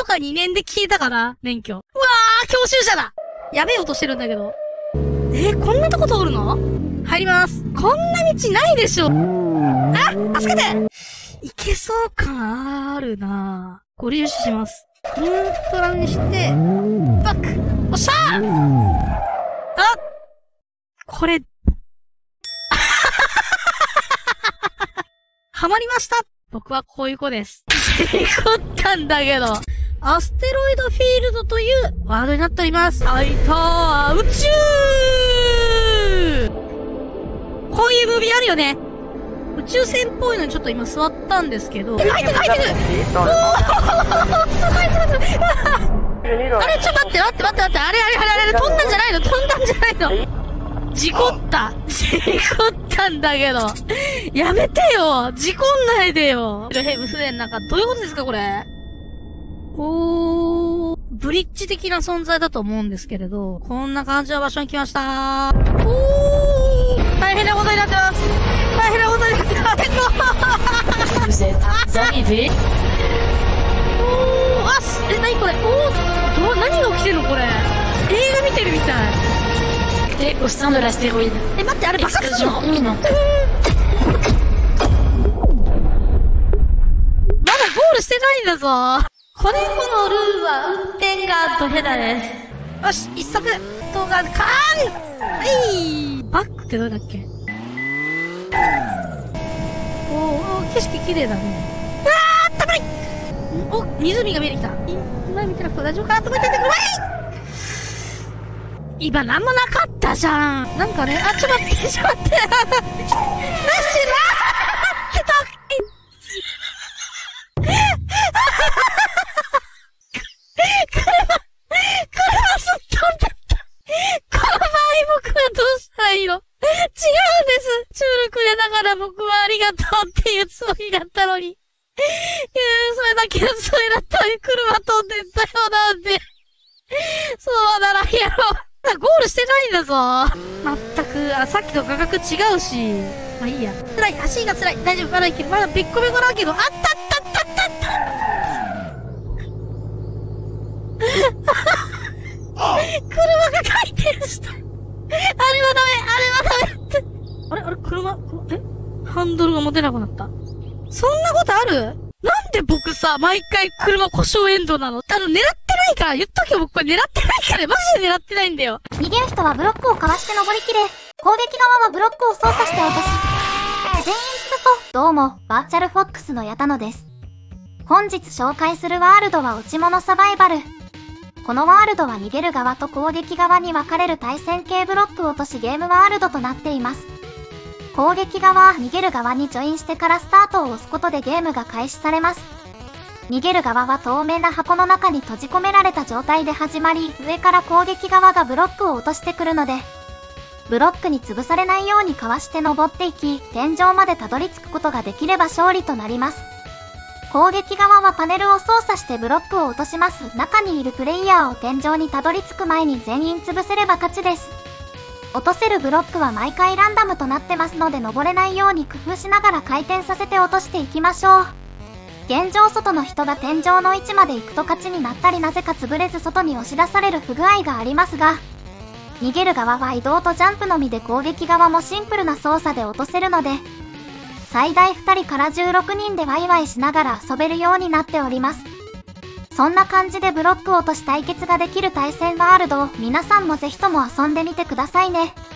か2年で消えたかな免許。うわー、教習車だ。やべえ音してるんだけど。こんなとこ通るの？入ります。こんな道ないでしょ。あ、助けて！いけそう感あるなぁ。ご利用します。インフラにして、バック！おっしゃー！これ、ハマりました。僕はこういう子です。事故ったんだけど。アステロイドフィールドというワードになっております。はいたー、宇宙！こういうムービーあるよね。宇宙船っぽいのにちょっと今座ったんですけど。入ってるおーすごいすごいすごいあれちょっと待って。あれ飛んだんじゃないの事故ったんだけど。やめてよ事故んないでよヘブ船の中、どういうことですかこれ。ブリッジ的な存在だと思うんですけれど、こんな感じの場所に来ました大変なことになってます。何これ何が起きてんのこれ。映画見てるみたい。 au sein de l'astéroïde. 待って、あれ爆発するの？ Explosion imminente. まだゴールしてないんだぞ。これこのルールは運転がドヘダです。よし、一足動画カーン！バックってどれだっけ？景色綺麗だね。たまり！湖が見えてきた。今見てなくて大丈夫かなと思っててくれ！今なんもなかったじゃん。なんかね、ちょっと待って。なしな車すっ飛んだった。この場合僕はどうしたらいいの？違うんです。チュールくれながら僕はありがとうっていうつもりだったのに。それだけのつもりだったのに車飛んでったよなんで。そうはならんやろ。ゴールしてないんだぞ。まったく、さっきと価格違うし。まあいいや。辛い、足が辛い。大丈夫、まだいける。まだべっこべこだけど、車が回転した。あれはダメって。あれ、車、ハンドルが持てなくなった。そんなことある？なんで僕さ、毎回車故障エンドなの？狙ってないから、言っとけよ、僕これ狙ってないから、マジで狙ってないんだよ。 逃げる人はブロックをかわして登りきれ、攻撃側はブロックを操作して落とす。全員通過。どうも、バーチャルフォックスの矢田野です。本日紹介するワールドは落ち物サバイバル。このワールドは逃げる側と攻撃側に分かれる対戦系ブロック落としゲームワールドとなっています。攻撃側は逃げる側にジョインしてからスタートを押すことでゲームが開始されます。逃げる側は透明な箱の中に閉じ込められた状態で始まり、上から攻撃側がブロックを落としてくるので、ブロックに潰されないようにかわして登っていき、天井までたどり着くことができれば勝利となります。攻撃側はパネルを操作してブロックを落とします。中にいるプレイヤーを天井にたどり着く前に全員潰せれば勝ちです。落とせるブロックは毎回ランダムとなってますので、登れないように工夫しながら回転させて落としていきましょう。現状外の人が天井の位置まで行くと勝ちになったり、なぜか潰れず外に押し出される不具合がありますが、逃げる側は移動とジャンプのみで、攻撃側もシンプルな操作で落とせるので、最大2人から16人でワイワイしながら遊べるようになっております。そんな感じでブロックを落とし対決ができる対戦ワールドを皆さんもぜひとも遊んでみてくださいね。